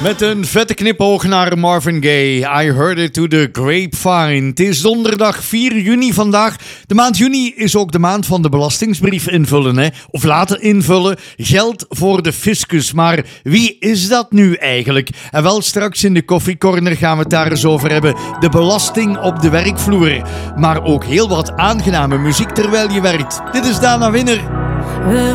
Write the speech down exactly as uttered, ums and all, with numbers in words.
Met een vette knipoog naar Marvin Gaye. I heard it to the grapevine. Het is donderdag vier juni vandaag. De maand juni is ook de maand van de belastingsbrief invullen. Hè? Of laten invullen. Geld voor de fiscus. Maar wie is dat nu eigenlijk? En wel, straks in de koffiecorner gaan we het daar eens over hebben. De belasting op de werkvloer. Maar ook heel wat aangename muziek terwijl je werkt. Dit is Dana Winner.